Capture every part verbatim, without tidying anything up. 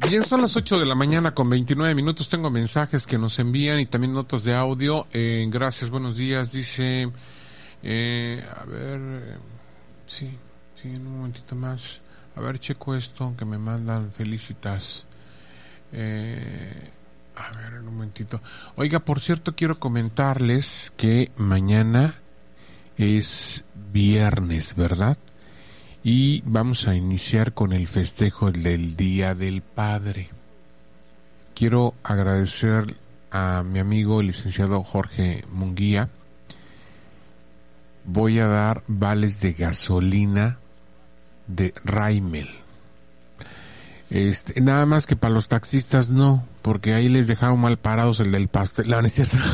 Bien, son las ocho de la mañana con veintinueve minutos. Tengo mensajes que nos envían y también notas de audio. Eh, gracias, buenos días. Dice, eh, a ver, eh, sí, sí, en un momentito más. A ver, checo esto que me mandan. Felicitas. Eh, a ver, en un momentito. Oiga, por cierto, quiero comentarles que mañana es viernes, ¿verdad? Y vamos a iniciar con el festejo del Día del Padre. Quiero agradecer a mi amigo el licenciado Jorge Munguía. Voy a dar vales de gasolina de Raimel. Este, nada más que para los taxistas no, porque ahí les dejaron mal parados el del pastel. No, no es cierto.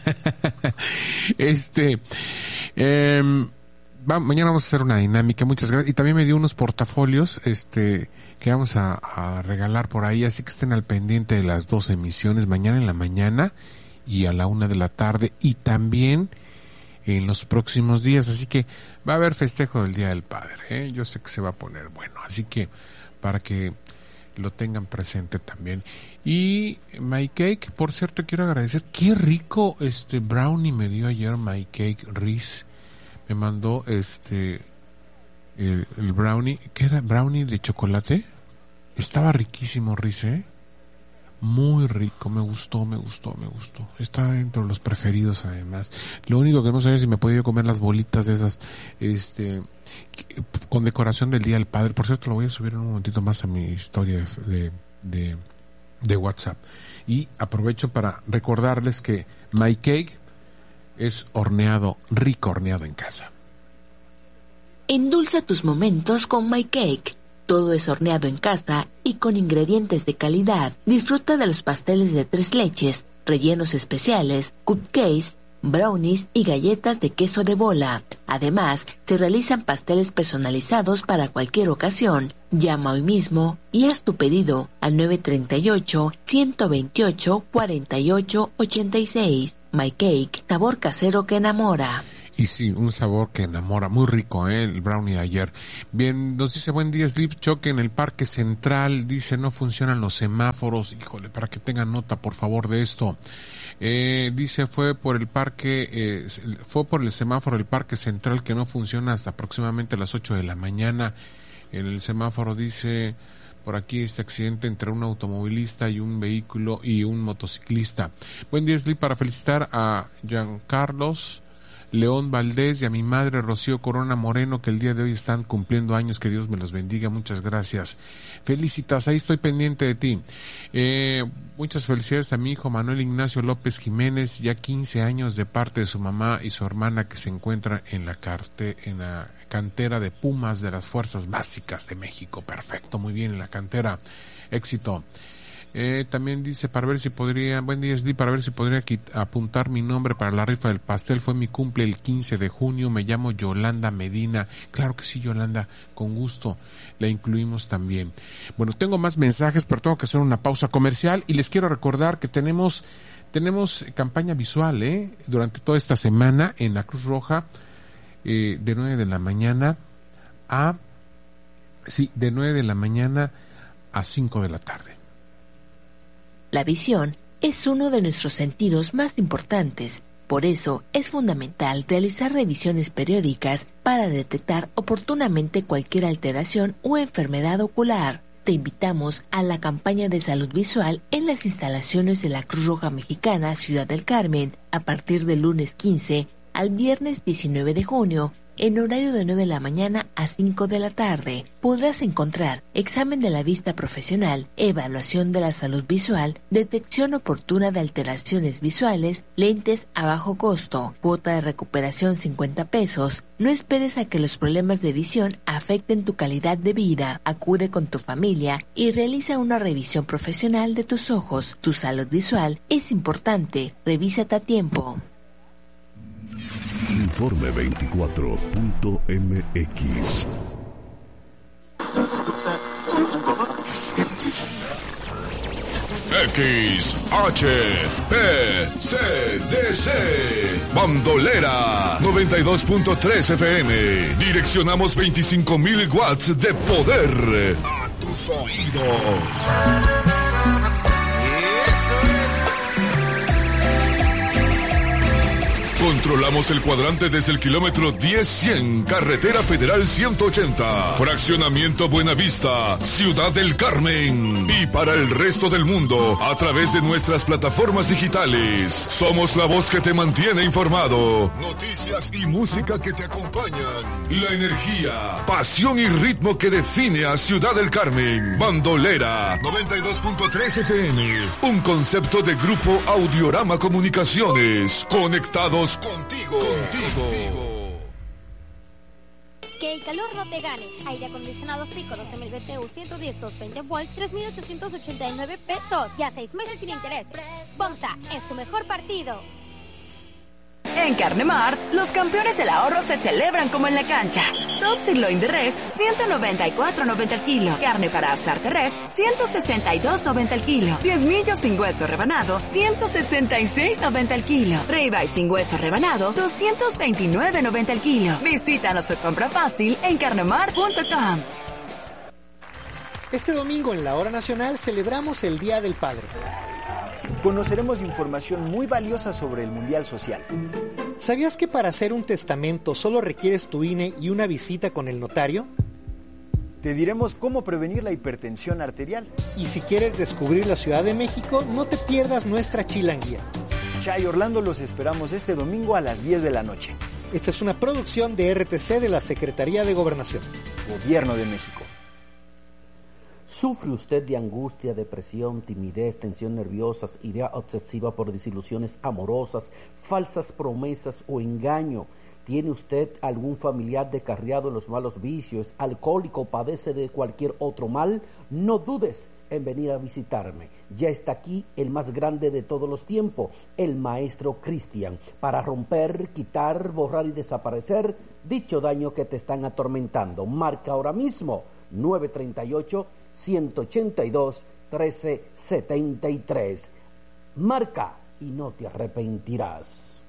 este, eh, Va, mañana vamos a hacer una dinámica, muchas gracias. Y también me dio unos portafolios este que vamos a, a regalar por ahí, así que estén al pendiente de las dos emisiones, mañana en la mañana y a la una de la tarde, y también en los próximos días. Así que va a haber festejo del Día del Padre, ¿eh? Yo sé que se va a poner bueno, así que para que lo tengan presente también. Y My Cake, por cierto, quiero agradecer, qué rico este brownie me dio ayer My Cake Riz. Me mandó este el, el brownie, ¿qué era? Brownie de chocolate. Estaba riquísimo, Riz, ¿eh? Muy rico, me gustó, me gustó, me gustó. Está entre los preferidos además. Lo único que no sabía si me podía comer las bolitas de esas, este, con decoración del Día del Padre. Por cierto, lo voy a subir en un momentito más a mi historia de, de, de WhatsApp. Y aprovecho para recordarles que My Cake es horneado, rico horneado en casa. Endulza tus momentos con My Cake. Todo es horneado en casa y con ingredientes de calidad. Disfruta de los pasteles de tres leches, rellenos especiales, cupcakes, brownies y galletas de queso de bola. Además, se realizan pasteles personalizados para cualquier ocasión. Llama hoy mismo y haz tu pedido al nueve tres ocho, uno dos ocho, cuatro ocho ocho seis. My Cake, sabor casero que enamora. Y sí, un sabor que enamora, muy rico, ¿eh? El brownie de ayer. Bien, nos dice, buen día, Slip, choque en el Parque Central, dice, no funcionan los semáforos, híjole, para que tengan nota, por favor, de esto. Eh, dice, fue por el parque, eh, fue por el semáforo del Parque Central que no funciona hasta aproximadamente las ocho de la mañana. En el semáforo dice, por aquí este accidente entre un automovilista y un vehículo y un motociclista. Buen día, Slip, para felicitar a Giancarlos León Valdés y a mi madre Rocío Corona Moreno, que el día de hoy están cumpliendo años, que Dios me los bendiga, muchas gracias. Felicitas, ahí estoy pendiente de ti. Eh, muchas felicidades a mi hijo Manuel Ignacio López Jiménez, ya quince años, de parte de su mamá y su hermana, que se encuentra en la, carte, en la cantera de Pumas de las Fuerzas Básicas de México. Perfecto, muy bien, en la cantera, éxito. Eh, también dice, para ver si podría, buen día, Sdi, para ver si podría quit- apuntar mi nombre para la rifa del pastel. Fue mi cumple el quince de junio, me llamo Yolanda Medina. Claro que sí, Yolanda, con gusto, la incluimos también. Bueno, tengo más mensajes, pero tengo que hacer una pausa comercial y les quiero recordar que tenemos, tenemos campaña visual, eh, durante toda esta semana en la Cruz Roja, eh, de nueve de la mañana a, sí, de nueve de la mañana a cinco de la tarde. La visión es uno de nuestros sentidos más importantes. Por eso es fundamental realizar revisiones periódicas para detectar oportunamente cualquier alteración o enfermedad ocular. Te invitamos a la campaña de salud visual en las instalaciones de la Cruz Roja Mexicana Ciudad del Carmen a partir del lunes quince al viernes diecinueve de junio. En horario de nueve de la mañana a cinco de la tarde, podrás encontrar examen de la vista profesional, evaluación de la salud visual, detección oportuna de alteraciones visuales, lentes a bajo costo, cuota de recuperación cincuenta pesos. No esperes a que los problemas de visión afecten tu calidad de vida. Acude con tu familia y realiza una revisión profesional de tus ojos. Tu salud visual es importante. Revísate a tiempo. Informe veinticuatro punto m x. X H P C D C Bandolera noventa y dos punto tres F M. Direccionamos veinticinco mil watts de poder a tu tus oídos. Controlamos el cuadrante desde el kilómetro diez cien, Carretera Federal ciento ochenta, Fraccionamiento Buenavista, Ciudad del Carmen. Y para el resto del mundo, a través de nuestras plataformas digitales. Somos la voz que te mantiene informado. Noticias y música que te acompañan. La energía, pasión y ritmo que define a Ciudad del Carmen. Bandolera noventa y dos punto tres F M. Un concepto de Grupo Audiorama Comunicaciones. Conectados contigo, contigo. Que el calor no te gane. Aire acondicionado Frico dos M L B T U ciento diez, doscientos veinte volts, tres mil ochocientos ochenta y nueve pesos. Ya seis meses sin interés. Bomsa es tu mejor partido. En Carnemart, los campeones del ahorro se celebran como en la cancha. Top Sirloin de res, ciento noventa y cuatro noventa el kilo. Carne para asar de res, ciento sesenta y dos noventa el kilo. Diezmillo sin hueso rebanado, ciento sesenta y seis noventa el kilo. Ribeye sin hueso rebanado, doscientos veintinueve noventa el kilo. Visítanos o compra fácil en carnemart punto com. Este domingo en la Hora Nacional celebramos el Día del Padre. Conoceremos información muy valiosa sobre el Mundial Social. ¿Sabías que para hacer un testamento solo requieres tu I N E y una visita con el notario? Te diremos cómo prevenir la hipertensión arterial. Y si quieres descubrir la Ciudad de México, no te pierdas nuestra chilanguía. Chay Orlando, los esperamos este domingo a las diez de la noche. Esta es una producción de R T C de la Secretaría de Gobernación. Gobierno de México. ¿Sufre usted de angustia, depresión, timidez, tensión nerviosa, idea obsesiva por desilusiones amorosas, falsas promesas o engaño? ¿Tiene usted algún familiar descarriado en los malos vicios, alcohólico, padece de cualquier otro mal? No dudes en venir a visitarme. Ya está aquí el más grande de todos los tiempos, el Maestro Cristian, para romper, quitar, borrar y desaparecer dicho daño que te están atormentando. Marca ahora mismo nueve tres ocho, uno ocho dos, uno tres siete tres. Marca y no te arrepentirás.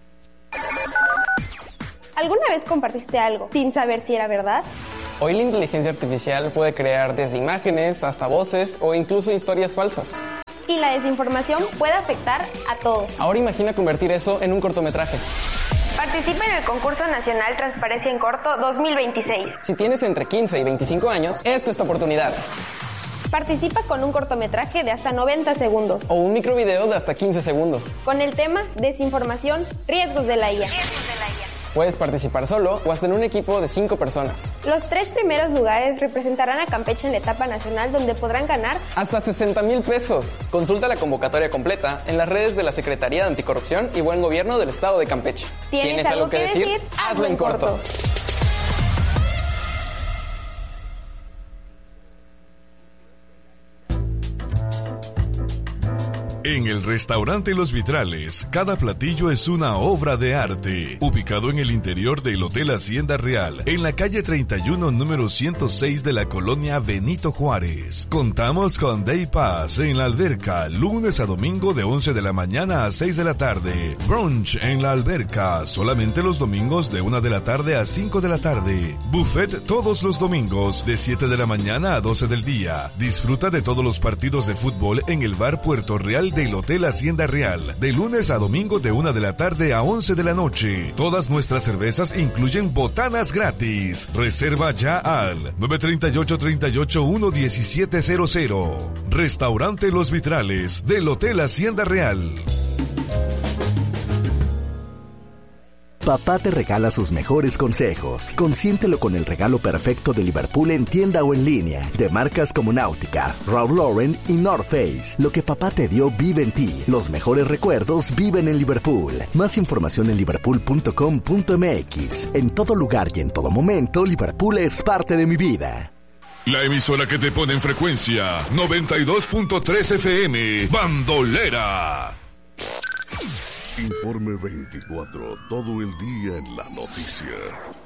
¿Alguna vez compartiste algo sin saber si era verdad? Hoy la inteligencia artificial puede crear desde imágenes hasta voces o incluso historias falsas. Y la desinformación puede afectar a todos. Ahora imagina convertir eso en un cortometraje. Participa en el concurso nacional Transparencia en Corto dos mil veintiséis. Si tienes entre quince y veinticinco años, esta es tu oportunidad. Participa con un cortometraje de hasta noventa segundos. O un microvideo de hasta quince segundos. Con el tema Desinformación, riesgos de la I A. Puedes participar solo o hasta en un equipo de cinco personas. Los tres primeros lugares representarán a Campeche en la etapa nacional, donde podrán ganar hasta sesenta mil pesos. Consulta la convocatoria completa en las redes de la Secretaría de Anticorrupción y Buen Gobierno del Estado de Campeche. ¿Tienes, ¿Tienes algo que decir? decir? Hazlo en corto. corto. En el restaurante Los Vitrales, cada platillo es una obra de arte. Ubicado en el interior del Hotel Hacienda Real, en la calle treinta y uno, número ciento seis de la colonia Benito Juárez. Contamos con Day Pass en la alberca, lunes a domingo de once de la mañana a seis de la tarde. Brunch en la alberca, solamente los domingos de una de la tarde a cinco de la tarde. Buffet todos los domingos, de siete de la mañana a doce del día. Disfruta de todos los partidos de fútbol en el bar Puerto Real del Hotel Hacienda Real, de lunes a domingo de una de la tarde a once de la noche. Todas nuestras cervezas incluyen botanas gratis. Reserva ya al nueve tres ocho, tres ocho uno, uno siete cero cero. Restaurante Los Vitrales del Hotel Hacienda Real. Papá te regala sus mejores consejos. Consiéntelo con el regalo perfecto de Liverpool en tienda o en línea. De marcas como Náutica, Ralph Lauren y North Face. Lo que papá te dio vive en ti. Los mejores recuerdos viven en Liverpool. Más información en liverpool punto com punto m x. En todo lugar y en todo momento, Liverpool es parte de mi vida. La emisora que te pone en frecuencia noventa y dos punto tres F M. Bandolera. Informe veinticuatro, todo el día en la noticia.